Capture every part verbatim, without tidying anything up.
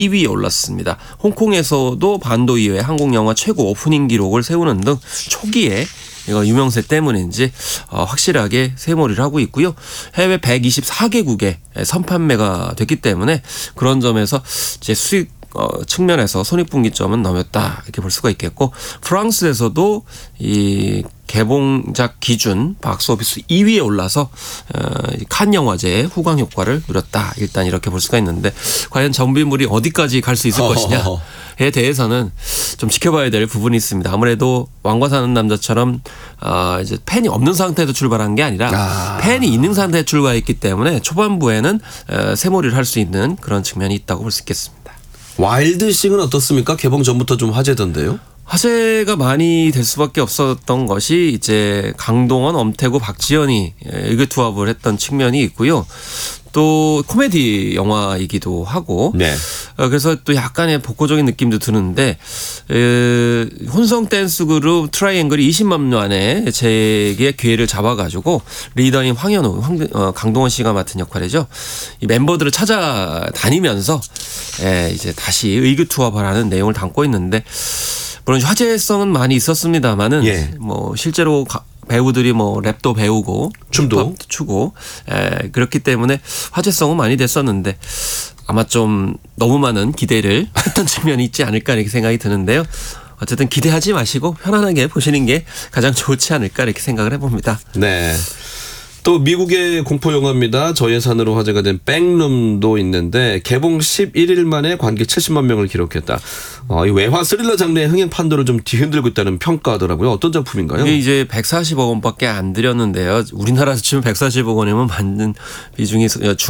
이 위에 올랐습니다. 홍콩에서도 반도 이외의 한국 영화 최고 오프닝 기록을 세우는 등 초기에 이거 유명세 때문인지 어, 확실하게 세몰이를 하고 있고요. 해외 백이십사 개국에 선판매가 됐기 때문에 그런 점에서 이제 수익 어, 측면에서 손익분기점은 넘었다 이렇게 볼 수가 있겠고, 프랑스에서도 이 개봉작 기준 박스오피스 이 위에 올라서 어, 칸 영화제의 후광 효과를 누렸다. 일단 이렇게 볼 수가 있는데 과연 정비물이 어디까지 갈 수 있을 것이냐에 대해서는 좀 지켜봐야 될 부분이 있습니다. 아무래도 왕과 사는 남자처럼 어, 이제 팬이 없는 상태에서 출발한 게 아니라 아. 팬이 있는 상태에 출발했기 때문에 초반부에는 어, 세몰이를 할 수 있는 그런 측면이 있다고 볼 수 있겠습니다. 와일드싱은 어떻습니까? 개봉 전부터 좀 화제던데요. 화제가 많이 될 수밖에 없었던 것이 이제 강동원, 엄태구, 박지현이 의기투합을 했던 측면이 있고요. 또 코미디 영화이기도 하고, 네. 그래서 또 약간의 복고적인 느낌도 드는데, 에, 혼성 댄스 그룹 트라이앵글이 이십만 만에 재기의 기회를 잡아가지고 리더인 황현우, 황, 어, 강동원 씨가 맡은 역할이죠. 이 멤버들을 찾아다니면서 에, 이제 다시 의기투합을 하는 내용을 담고 있는데, 물론 화제성은 많이 있었습니다만은 예. 뭐 실제로 가, 배우들이 뭐 랩도 배우고 춤도 추고 에, 그렇기 때문에 화제성은 많이 됐었는데 아마 좀 너무 많은 기대를 했던 측면이 있지 않을까 이렇게 생각이 드는데요. 어쨌든 기대하지 마시고 편안하게 보시는 게 가장 좋지 않을까 이렇게 생각을 해봅니다. 네. 또 미국의 공포 영화입니다. 저예산으로 화제가 된 백룸도 있는데 개봉 십일 일 만에 관객 칠십만 명을 기록했다. 어, 이 외화 스릴러 장르의 흥행 판도를 좀 뒤흔들고 있다는 평가더라고요. 어떤 작품인가요? 이게 이제 백사십억 원밖에 안 들였는데요. 우리나라에서 치면 백사십억 원이면 맞는 비중이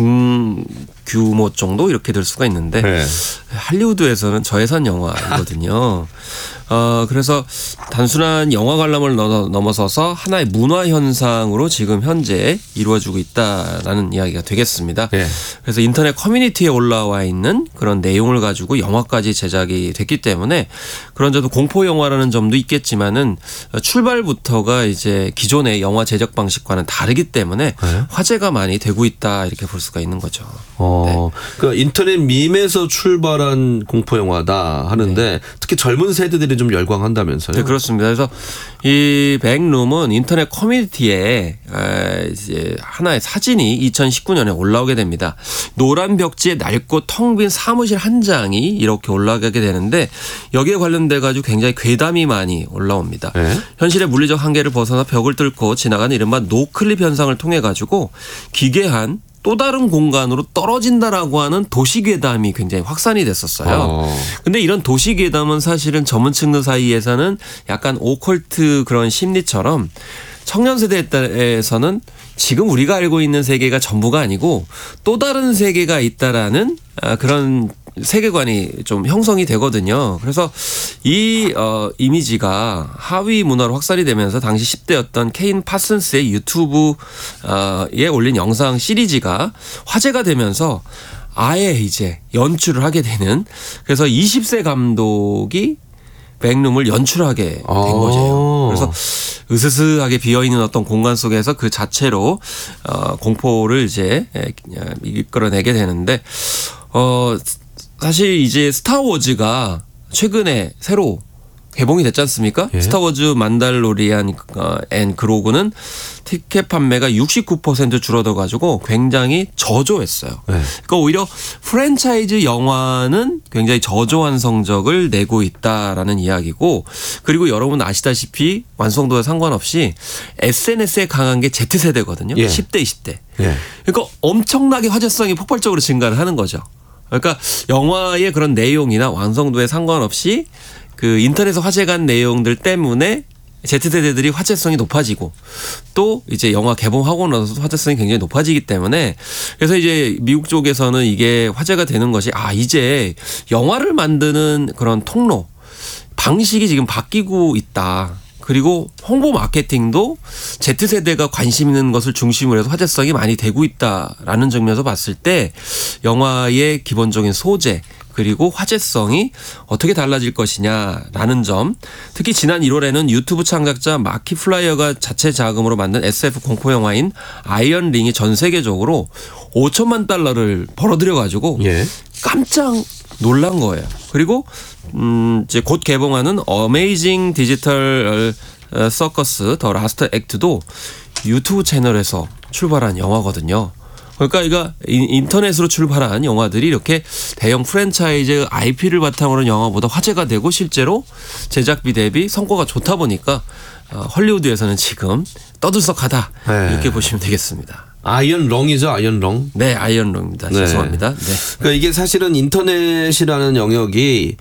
중규모 정도 이렇게 될 수가 있는데 네. 할리우드에서는 저예산 영화이거든요. 어, 그래서 단순한 영화 관람을 넘어서서 하나의 문화 현상으로 지금 현재 이루어지고 있다라는 이야기가 되겠습니다. 네. 그래서 인터넷 커뮤니티에 올라와 있는 그런 내용을 가지고 영화까지 제작이 됐기 때문에 그런 점도 공포 영화라는 점도 있겠지만은 출발부터가 이제 기존의 영화 제작 방식과는 다르기 때문에 네. 화제가 많이 되고 있다 이렇게 볼 수가 있는 거죠. 어, 네. 그 인터넷 밈에서 출발한 공포 영화다 하는데 네. 특히 젊은 세대들이 좀 열광한다면서요? 네, 그렇습니다. 그래서 이 백룸은 인터넷 커뮤니티에 이제 하나의 사진이 이천십구 년에 올라오게 됩니다. 노란 벽지에 낡고 텅 빈 사무실 한 장이 이렇게 올라가게 되는데 여기에 관련돼 가지고 굉장히 괴담이 많이 올라옵니다. 네? 현실의 물리적 한계를 벗어나 벽을 뚫고 지나가는 이른바 노클립 현상을 통해 가지고 기괴한 또 다른 공간으로 떨어진다라고 하는 도시괴담이 굉장히 확산이 됐었어요. 그런데 어. 이런 도시괴담은 사실은 전문층들 사이에서는 약간 오컬트 그런 심리처럼 청년 세대에서는 지금 우리가 알고 있는 세계가 전부가 아니고 또 다른 세계가 있다라는 그런 세계관이 좀 형성이 되거든요. 그래서 이 어, 이미지가 하위 문화로 확산이 되면서 당시 십 대였던 케인 파슨스의 유튜브에 올린 영상 시리즈가 화제가 되면서 아예 이제 연출을 하게 되는, 그래서 이십 세 감독이 백룸을 연출하게 된 거죠. 그래서 으스스하게 비어있는 어떤 공간 속에서 그 자체로 어, 공포를 이제 이끌어내게 되는데 어, 사실 이제 스타워즈가 최근에 새로 개봉이 됐지 않습니까? 예. 스타워즈 만달로리안 앤 그로그는 티켓 판매가 육십구 퍼센트 줄어들어가지고 굉장히 저조했어요. 예. 그러니까 오히려 프랜차이즈 영화는 굉장히 저조한 성적을 내고 있다라는 이야기고, 그리고 여러분 아시다시피 완성도에 상관없이 에스엔에스에 강한 게 Z세대거든요. 예. 십 대, 이십 대. 예. 그러니까 엄청나게 화제성이 폭발적으로 증가를 하는 거죠. 그러니까 영화의 그런 내용이나 완성도에 상관없이 그 인터넷에서 화제간 내용들 때문에 Z세대들이 화제성이 높아지고 또 이제 영화 개봉하고 나서도 화제성이 굉장히 높아지기 때문에, 그래서 이제 미국 쪽에서는 이게 화제가 되는 것이 아 이제 영화를 만드는 그런 통로 방식이 지금 바뀌고 있다. 그리고 홍보 마케팅도 Z세대가 관심 있는 것을 중심으로 해서 화제성이 많이 되고 있다라는 측면에서 봤을 때 영화의 기본적인 소재 그리고 화제성이 어떻게 달라질 것이냐라는 점, 특히 지난 일월에는 유튜브 창작자 마키 플라이어가 자체 자금으로 만든 에스에프 공포 영화인 아이언 링이 전 세계적으로 오천만 달러를 벌어들여 가지고 예. 깜짝 놀란 거예요. 그리고 음 이제 곧 개봉하는 어메이징 디지털 서커스 더 라스트 액트도 유튜브 채널에서 출발한 영화거든요. 그러니까 이거 인터넷으로 출발한 영화들이 이렇게 대형 프랜차이즈 아이피를 바탕으로 한 영화보다 화제가 되고 실제로 제작비 대비 성과가 좋다 보니까 헐리우드에서는 지금 떠들썩하다 네. 이렇게 보시면 되겠습니다. 아이언 렁이죠, 아이언 렁. 네, 아이언 렁입니다. 네. 죄송합니다. 네. 그러니까 이게 사실은 인터넷이라는 영역이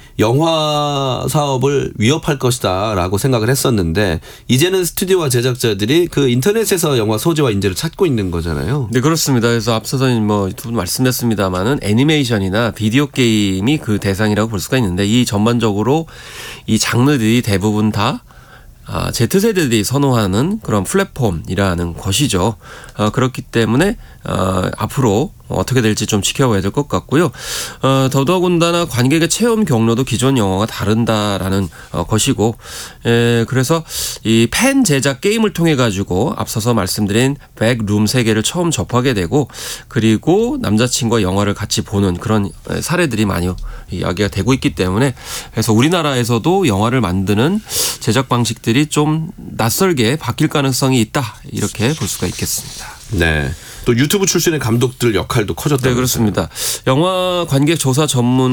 영화 사업을 위협할 것이다라고 생각을 했었는데 이제는 스튜디오와 제작자들이 그 인터넷에서 영화 소재와 인재를 찾고 있는 거잖아요. 네, 그렇습니다. 그래서 앞서서 뭐 두 분 말씀했습니다만은 애니메이션이나 비디오 게임이 그 대상이라고 볼 수가 있는데 이 전반적으로 이 장르들이 대부분 다 아, Z세대들이 선호하는 그런 플랫폼이라는 것이죠. 어, 그렇기 때문에 어, 앞으로 어떻게 될지 좀 지켜봐야 될 것 같고요. 어, 더더군다나 관객의 체험 경로도 기존 영화가 다른다라는 어, 것이고, 에, 그래서 이 팬 제작 게임을 통해 가지고 앞서서 말씀드린 백룸 세계를 처음 접하게 되고, 그리고 남자친구와 영화를 같이 보는 그런 사례들이 많이 이야기가 되고 있기 때문에, 그래서 우리나라에서도 영화를 만드는 제작 방식들이 좀 낯설게 바뀔 가능성이 있다 이렇게 볼 수가 있겠습니다. 네. 또 유튜브 출신의 감독들 역할도 커졌다고. 네, 그렇습니다. 영화 관객 조사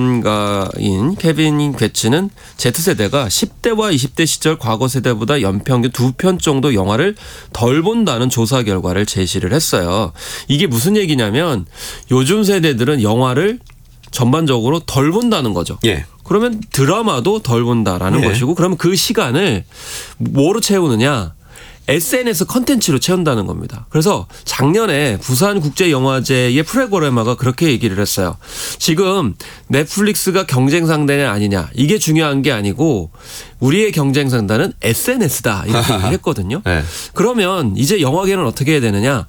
전문가인 케빈 괴츠는 Z세대가 십 대와 이십 대 시절 과거 세대보다 연평균 두 편 정도 영화를 덜 본다는 조사 결과를 제시를 했어요. 이게 무슨 얘기냐면 요즘 세대들은 영화를 전반적으로 덜 본다는 거죠. 예. 그러면 드라마도 덜 본다라는 예. 것이고, 그러면 그 시간을 뭐로 채우느냐? 에스엔에스 컨텐츠로 채운다는 겁니다. 그래서 작년에 부산국제영화제의 프로그래머가 그렇게 얘기를 했어요. 지금 넷플릭스가 경쟁 상대냐 아니냐 이게 중요한 게 아니고 우리의 경쟁 상대는 에스엔에스다 이렇게 얘기를 했거든요. 네. 그러면 이제 영화계는 어떻게 해야 되느냐.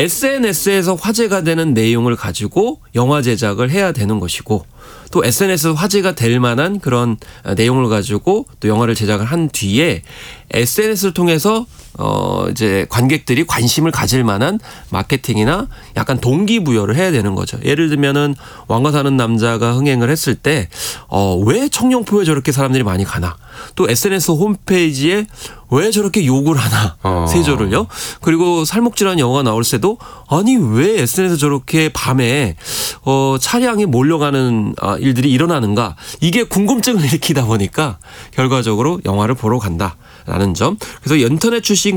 에스엔에스에서 화제가 되는 내용을 가지고 영화 제작을 해야 되는 것이고, 또 에스엔에스 화제가 될 만한 그런 내용을 가지고 또 영화를 제작을 한 뒤에 에스엔에스를 통해서 어 이제 관객들이 관심을 가질 만한 마케팅이나 약간 동기부여를 해야 되는 거죠. 예를 들면은 왕과 사는 남자가 흥행을 했을 때 어 왜 청룡포에 저렇게 사람들이 많이 가나? 또 에스엔에스 홈페이지에 왜 저렇게 욕을 하나? 어. 세조를요. 그리고 살목질한 영화가 나올 때도 아니 왜 에스엔에스 저렇게 밤에 어 차량이 몰려가는 아, 일들이 일어나는가? 이게 궁금증을 일으키다 보니까 결과적으로 영화를 보러 간다라는 점. 그래서 인터넷 출신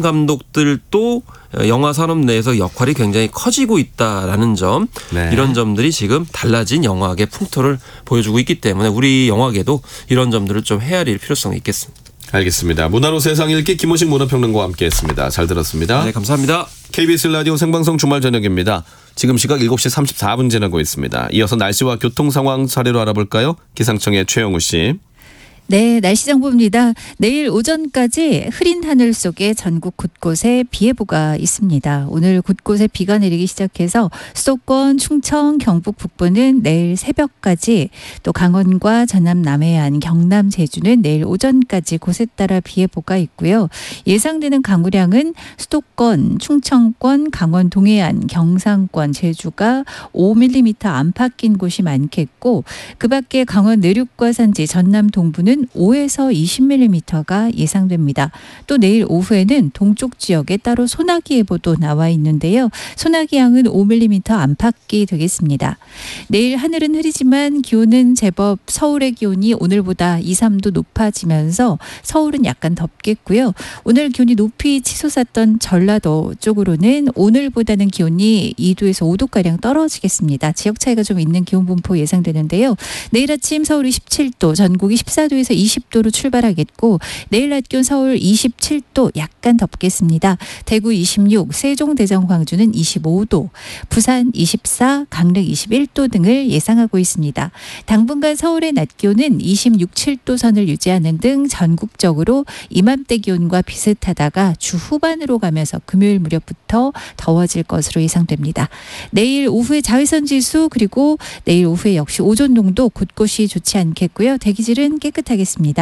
감독들도 영화 산업 내에서 역할이 굉장히 커지고 있다라는 점. 네. 이런 점들이 지금 달라진 영화계 풍토를 보여주고 있기 때문에 우리 영화계도 이런 점들을 좀 헤아릴 필요성이 있겠습니다. 알겠습니다. 문화로 세상 읽기 김호식 문화평론가와 함께했습니다. 잘 들었습니다. 네, 감사합니다. 케이비에스 라디오 생방송 주말 저녁입니다. 지금 시각 일곱 시 삼십사 분 지나고 있습니다. 이어서 날씨와 교통 상황 차례로 알아볼까요? 기상청의 최영우 씨. 네, 날씨 정보입니다. 내일 오전까지 흐린 하늘 속에 전국 곳곳에 비 예보가 있습니다. 오늘 곳곳에 비가 내리기 시작해서 수도권, 충청, 경북 북부는 내일 새벽까지, 또 강원과 전남 남해안, 경남 제주는 내일 오전까지 곳에 따라 비 예보가 있고요. 예상되는 강우량은 수도권, 충청권, 강원 동해안, 경상권, 제주가 오 밀리미터 안팎 낀 곳이 많겠고, 그 밖에 강원 내륙과 산지, 전남 동부는 오에서 이십 밀리미터가 예상됩니다. 또 내일 오후에는 동쪽 지역에 따로 소나기 예보도 나와 있는데요. 소나기 양은 오 밀리미터 안팎이 되겠습니다. 내일 하늘은 흐리지만 기온은 제법 서울의 기온이 오늘보다 이, 삼 도 높아지면서 서울은 약간 덥겠고요. 오늘 기온이 높이 치솟았던 전라도 쪽으로는 오늘보다는 기온이 이 도에서 오 도가량 떨어지겠습니다. 지역 차이가 좀 있는 기온 분포 예상되는데요. 내일 아침 서울이 십칠 도, 전국이 십사 도에서 이십 도로 출발하겠고, 내일 낮 기온 서울 이십칠 도, 약간 덥겠습니다. 대구 이십육, 세종, 대전, 광주는 이십오 도, 부산 이십사, 강릉 이십일 도 등을 예상하고 있습니다. 당분간 서울의 낮 기온은 이십육, 칠 도 선을 유지하는 등 전국적으로 이맘때 기온과 비슷하다가 주 후반으로 가면서 금요일 무렵부터 더워질 것으로 예상됩니다. 내일 오후에 자외선 지수, 그리고 내일 오후에 역시 오존 농도 곳곳이 좋지 않겠고요. 대기질은 깨끗하겠습니다.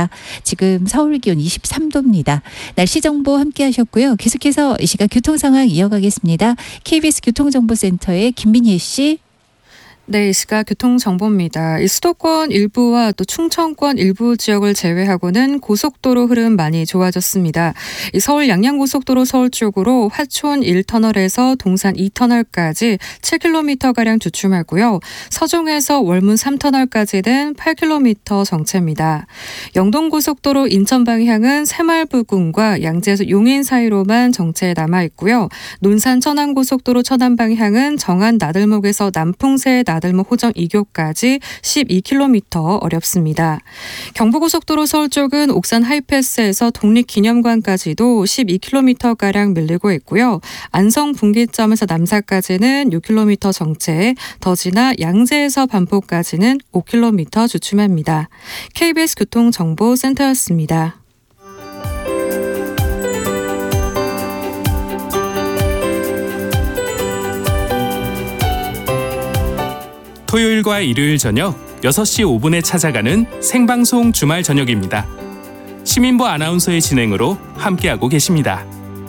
지금 서울 기온 이십삼 도입니다. 날씨 정보 함께 하셨고요. 계속해서 이 시각 교통 상황 이어가겠습니다. 케이비에스 교통정보센터의 김민희 씨. 네, 이 시각 교통정보입니다. 이 수도권 일부와 또 충청권 일부 지역을 제외하고는 고속도로 흐름 많이 좋아졌습니다. 이 서울 양양고속도로 서울 쪽으로 화촌 일 터널에서 동산 이 터널까지 칠 킬로미터가량 주춤하고요. 서종에서 월문 삼 터널까지는 팔 킬로미터 정체입니다. 영동고속도로 인천 방향은 새마을 부근과 양재에서 용인 사이로만 정체에 남아있고요. 논산 천안고속도로 천안 방향은 정안 나들목에서 남풍새 나들목 호정 이 교까지 십이 킬로미터 어렵습니다. 경부고속도로 서울 쪽은 옥산 하이패스에서 독립기념관까지도 십이 킬로미터가량 밀리고 있고요. 안성 분기점에서 남사까지는 육 킬로미터 정체, 더 지나 양재에서 반포까지는 오 킬로미터 주춤합니다. 케이비에스 교통정보센터였습니다. 토요일과 일요일 저녁 여섯 시 오 분에 찾아가는 생방송 주말 저녁입니다. 시민부 아나운서의 진행으로 함께하고 계십니다.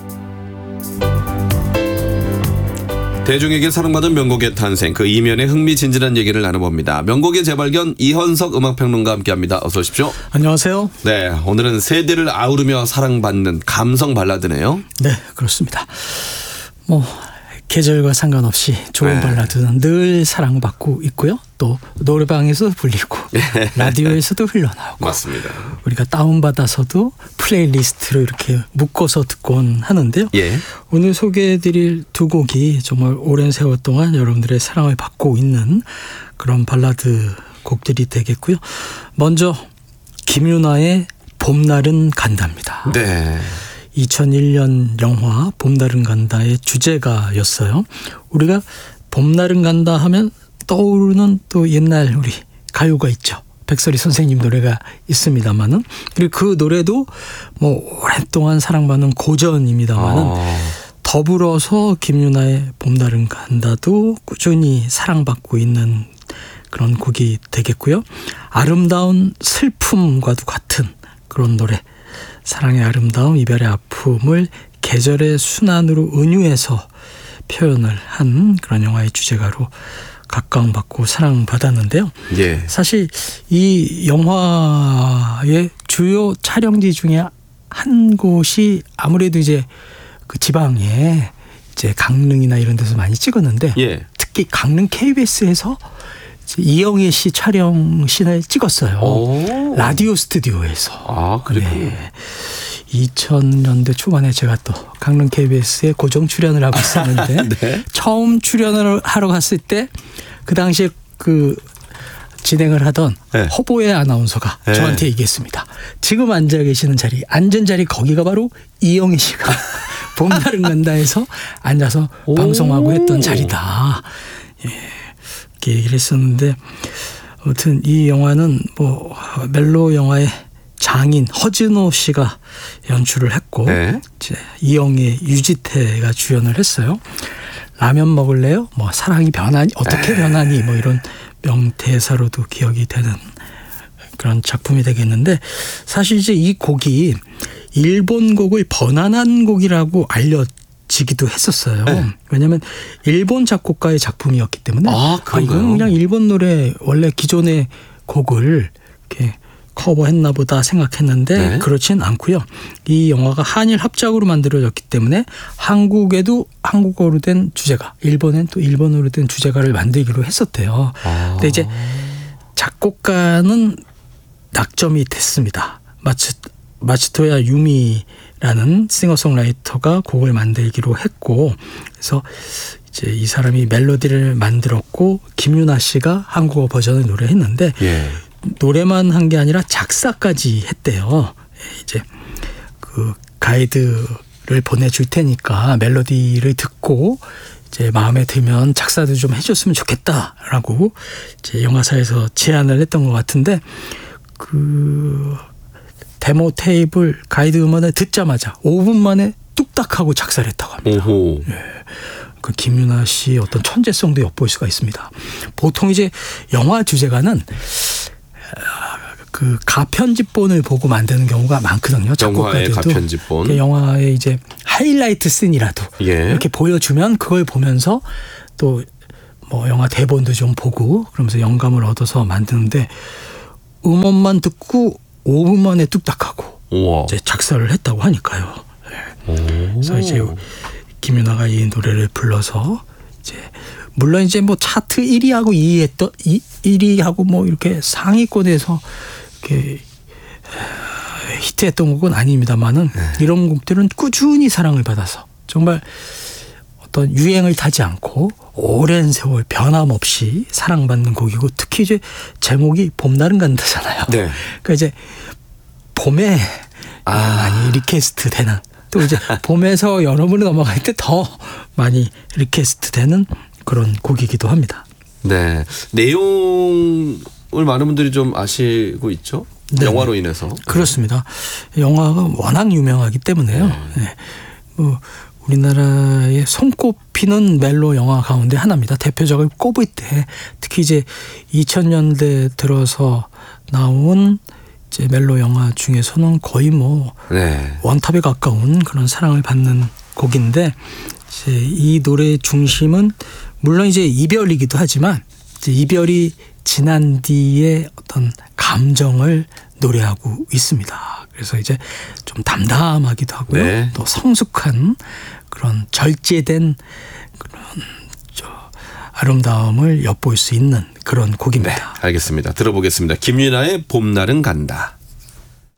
대중에게 사랑받은 명곡의 탄생, 그 이면의 흥미진진한 얘기를 나눠봅니다. 명곡의 재발견 이현석 음악평론가와 함께합니다. 어서 오십시오. 안녕하세요. 네, 오늘은 세대를 아우르며 사랑받는 감성 발라드네요. 네, 그렇습니다. 뭐 계절과 상관없이 좋은 네. 발라드는 늘 사랑받고 있고요. 또 노래방에서도 불리고 라디오에서도 흘러나오고 맞습니다. 우리가 다운받아서도 플레이리스트로 이렇게 묶어서 듣곤 하는데요. 예. 오늘 소개해드릴 두 곡이 정말 오랜 세월 동안 여러분들의 사랑을 받고 있는 그런 발라드 곡들이 되겠고요. 먼저 김유나의 봄날은 간다입니다. 네. 이천일 년 영화 봄날은 간다의 주제가였어요. 우리가 봄날은 간다 하면 떠오르는 또 옛날 우리 가요가 있죠. 백설이 선생님 노래가 있습니다만은, 그리고 그 노래도 뭐 오랫동안 사랑받는 고전입니다만은 아. 더불어서 김유나의 봄날은 간다도 꾸준히 사랑받고 있는 그런 곡이 되겠고요. 아름다운 슬픔과도 같은 그런 노래, 사랑의 아름다움, 이별의 아픔을 계절의 순환으로 은유해서 표현을 한 그런 영화의 주제가로 각광받고 사랑받았는데요. 예. 사실 이 영화의 주요 촬영지 중에 한 곳이 아무래도 이제 그 지방에 이제 강릉이나 이런 데서 많이 찍었는데 예. 특히 강릉 케이비에스에서 이영애 씨 촬영신을 찍었어요. 오. 라디오 스튜디오에서. 아, 그랬군요. 네. 이천 년대 초반에 제가 또 강릉 케이비에스에 고정 출연을 하고 있었는데 네. 처음 출연을 하러 갔을 때 그 당시에 그 진행을 하던 네. 허보의 아나운서가 네. 저한테 얘기했습니다. 지금 앉아 계시는 자리, 앉은 자리 거기가 바로 이영애 씨가 봄날은 간다에서 앉아서 오. 방송하고 했던 자리다. 예. 이렇게 얘기를 했었는데, 아무튼 이 영화는 뭐 멜로 영화의 장인 허진호 씨가 연출을 했고, 네. 이제 이영애, 유지태가 주연을 했어요. 라면 먹을래요? 뭐 사랑이 변하니 어떻게 에이. 변하니 뭐 이런 명대사로도 기억이 되는 그런 작품이 되겠는데, 사실 이제 이 곡이 일본 곡을 번안한 곡이라고 알려지기도 했었어요. 네. 왜냐하면 일본 작곡가의 작품이었기 때문에 아, 그런가요? 이건 그냥 일본 노래 원래 기존의 곡을 이렇게 커버했나 보다 생각했는데 네. 그렇진 않고요. 이 영화가 한일 합작으로 만들어졌기 때문에 한국에도 한국어로 된 주제가, 일본엔 또 일본어로 된 주제가를 만들기로 했었대요. 아. 근데 이제 작곡가는 낙점이 됐습니다. 마츠, 마츠토야 유미라는 싱어송라이터가 곡을 만들기로 했고, 그래서 이제 이 사람이 멜로디를 만들었고 김유나 씨가 한국어 버전을 노래했는데 예. 노래만 한 게 아니라 작사까지 했대요. 이제 그 가이드를 보내줄 테니까 멜로디를 듣고 이제 마음에 들면 작사도 좀 해줬으면 좋겠다라고 이제 영화사에서 제안을 했던 것 같은데, 그 데모 테이블 가이드 음원을 듣자마자 오 분 만에 뚝딱 하고 작사를 했다고 합니다. 오호. 예. 그 김유나 씨의 어떤 천재성도 엿볼 수가 있습니다. 보통 이제 영화 주제가는 그 가편집본을 보고 만드는 경우가 많거든요. 영화의 작곡가들도. 가편집본. 영화의 이제 하이라이트 씬이라도 예. 이렇게 보여주면 그걸 보면서 또 뭐 영화 대본도 좀 보고 그러면서 영감을 얻어서 만드는데 음원만 듣고 오 분 만에 뚝딱하고 우와. 이제 작사를 했다고 하니까요. 네. 그래서 이제 김윤아가 이 노래를 불러서 이제 물론 이제 뭐 차트 일 위하고 이 위 했던 일 위하고 뭐 이렇게 상위권에서 이렇게 히트했던 곡은 아닙니다만은 네. 이런 곡들은 꾸준히 사랑을 받아서 정말 어떤 유행을 타지 않고 오랜 세월 변함없이 사랑받는 곡이고 특히 이제 제목이 봄날은 간다잖아요. 네. 그러니까 이제 봄에 아. 많이 리퀘스트 되는 또 이제 봄에서 여름으로 넘어갈 때 더 많이 리퀘스트 되는 그런 곡이기도 합니다. 네. 내용을 많은 분들이 좀 아시고 있죠? 네. 영화로 인해서. 그렇습니다. 영화가 워낙 유명하기 때문에요. 네. 네. 뭐 우리나라의 손꼽히는 멜로 영화 가운데 하나입니다. 대표적을 꼽을 때 특히 이제 이천 년대 들어서 나온 이제 멜로 영화 중에서는 거의 뭐 네. 원탑에 가까운 그런 사랑을 받는 곡인데 이제 이 노래의 중심은 물론 이제 이별이기도 하지만 이제 이별이 지난 뒤에 어떤 감정을 노래하고 있습니다. 그래서 이제 좀 담담하기도 하고요. 네. 또 성숙한 그런 절제된 그런 저 아름다움을 엿볼 수 있는 그런 곡입니다. 네, 알겠습니다. 들어보겠습니다. 김윤아의 봄날은 간다.